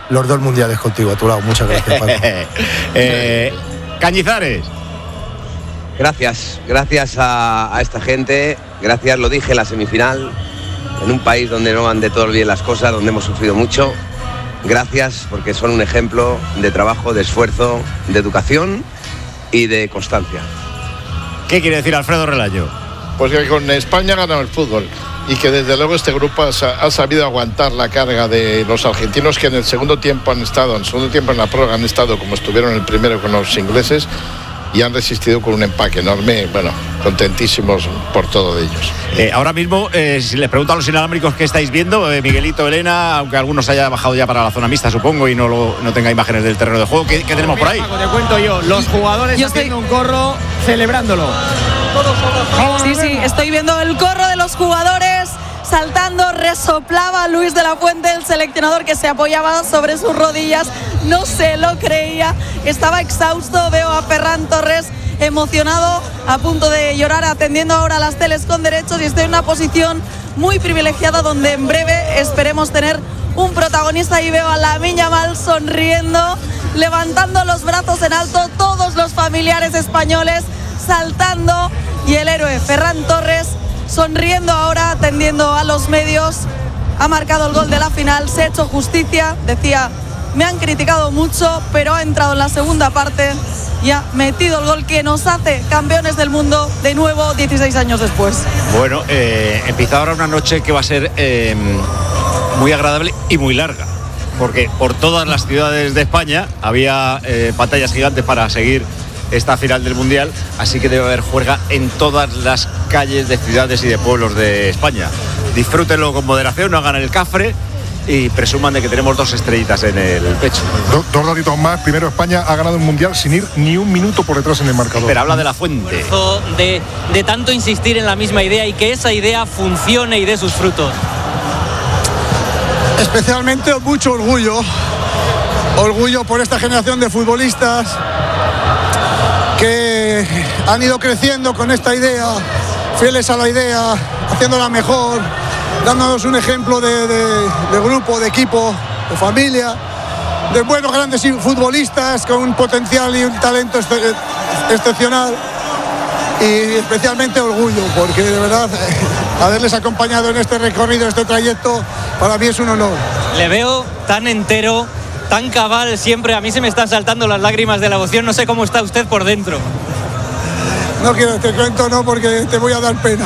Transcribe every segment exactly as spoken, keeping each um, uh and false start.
los dos mundiales contigo a tu lado. Muchas gracias, Paco. eh, Cañizares. Gracias, gracias a, a esta gente, gracias, lo dije en la semifinal, en un país donde no van de todo bien las cosas, donde hemos sufrido mucho. Gracias porque son un ejemplo de trabajo, de esfuerzo, de educación y de constancia. ¿Qué quiere decir Alfredo Relayo? Pues que con España ha ganado el fútbol y que desde luego este grupo ha, ha sabido aguantar la carga de los argentinos, que en el segundo tiempo han estado, en el segundo tiempo en la prórroga han estado como estuvieron en el primero con los ingleses, y han resistido con un empaque enorme. Bueno, contentísimos por todo de ellos. Eh, ahora mismo, eh, si les pregunto a los inalámbricos qué estáis viendo, eh, Miguelito, Elena, aunque algunos haya bajado ya para la zona mixta, supongo, y no, lo, no tenga imágenes del terreno de juego, ¿qué, qué tenemos por ahí? Te cuento yo, los jugadores yo haciendo estoy... un corro, celebrándolo. Sí, sí, estoy viendo el corro de los jugadores saltando, resoplaba Luis de la Fuente, el seleccionador, que se apoyaba sobre sus rodillas, no se lo creía, estaba exhausto. Veo a Ferran Torres emocionado, a punto de llorar, atendiendo ahora las teles con derechos, y estoy en una posición muy privilegiada donde en breve esperemos tener un protagonista. Y veo a Lamine Yamal sonriendo, levantando los brazos en alto, todos los familiares españoles saltando, y el héroe Ferran Torres sonriendo ahora, atendiendo a los medios. Ha marcado el gol de la final, se ha hecho justicia. Decía, me han criticado mucho, pero ha entrado en la segunda parte y ha metido el gol que nos hace campeones del mundo de nuevo dieciséis años después. Bueno, eh, empieza ahora una noche que va a ser eh, muy agradable y muy larga, porque por todas las ciudades de España había eh, pantallas gigantes para seguir esta final del Mundial, así que debe haber juerga en todas las calles de ciudades y de pueblos de España. Disfrútenlo con moderación, no hagan el cafre y presuman de que tenemos dos estrellitas en el pecho. Do, dos doritos más. Primero, España ha ganado el Mundial sin ir ni un minuto por detrás en el marcador. Pero habla de la Fuente. De, de tanto insistir en la misma idea y que esa idea funcione y dé sus frutos. Especialmente mucho orgullo. Orgullo por esta generación de futbolistas que han ido creciendo con esta idea, fieles a la idea, haciéndola mejor, dándonos un ejemplo de, de, de grupo, de equipo, de familia, de buenos grandes futbolistas con un potencial y un talento ex excepcional, y especialmente orgullo, porque de verdad haberles acompañado en este recorrido, en este trayecto, para mí es un honor. Le veo tan entero, tan cabal siempre. A mí se me están saltando las lágrimas de la emoción. No sé cómo está usted por dentro. No quiero, te cuento no, porque te voy a dar pena.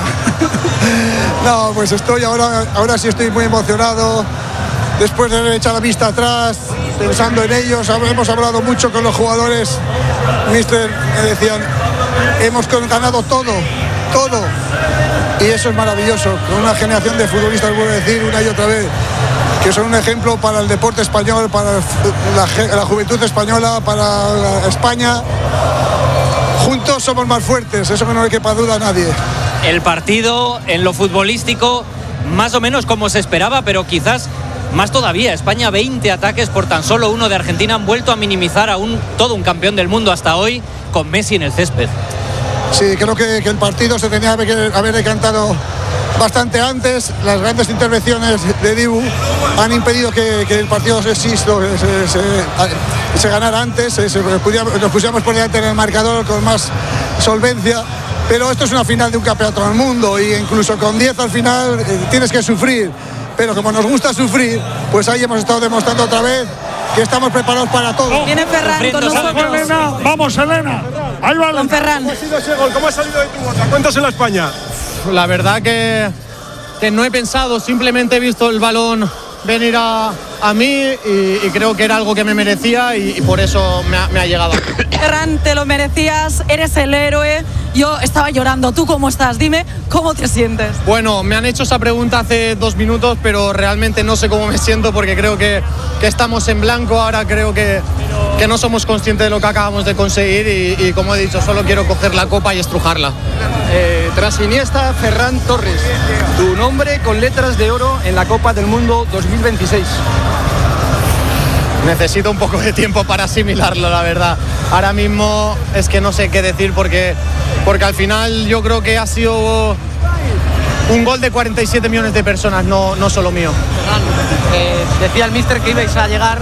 No, pues estoy ahora, ahora sí estoy muy emocionado. Después de haber echado la vista atrás, pensando en ellos, hemos hablado mucho con los jugadores. Mister, me decían, hemos ganado todo, todo. Y eso es maravilloso. Con una generación de futbolistas, vuelvo a decir una y otra vez, que son un ejemplo para el deporte español, para la, la juventud española, para la, España. Juntos somos más fuertes, eso que no le quepa duda a nadie. El partido en lo futbolístico, más o menos como se esperaba, pero quizás más todavía. España, veinte ataques por tan solo uno de Argentina, han vuelto a minimizar a un, todo un campeón del mundo hasta hoy, con Messi en el césped. Sí, creo que, que el partido se tenía que haber decantado bastante antes. Las grandes intervenciones de Dibu han impedido que, que el partido se, se, se, se ganara antes, se, se pudiéramos, nos pusiéramos por delante en el marcador con más solvencia, pero esto es una final de un campeonato del mundo, y incluso con diez al final eh, tienes que sufrir, pero como nos gusta sufrir, pues ahí hemos estado demostrando otra vez que estamos preparados para todo. Viene Ferran con nosotros. Elena, vamos Elena, ahí va con Ferran. ¿Cómo ha sido ese gol? ¿Cómo ha salido de tu boca? Cuéntaselo a España. La verdad que, que no he pensado, simplemente he visto el balón venir a, a mí y, y creo que era algo que me merecía, y, y por eso me ha, me ha llegado. Ferran, te lo merecías, eres el héroe. Yo estaba llorando. ¿Tú cómo estás? Dime, ¿cómo te sientes? Bueno, me han hecho esa pregunta hace dos minutos, pero realmente no sé cómo me siento, porque creo que, que estamos en blanco. Ahora creo que, que no somos conscientes de lo que acabamos de conseguir y, y como he dicho, solo quiero coger la copa y estrujarla. Eh, tras Iniesta, Ferran Torres, tu nombre con letras de oro en la Copa del Mundo dos mil veintiséis. Necesito un poco de tiempo para asimilarlo, la verdad. Ahora mismo es que no sé qué decir, porque, porque al final yo creo que ha sido un gol de cuarenta y siete millones de personas, no, no solo mío. Eh, decía el míster que ibais a llegar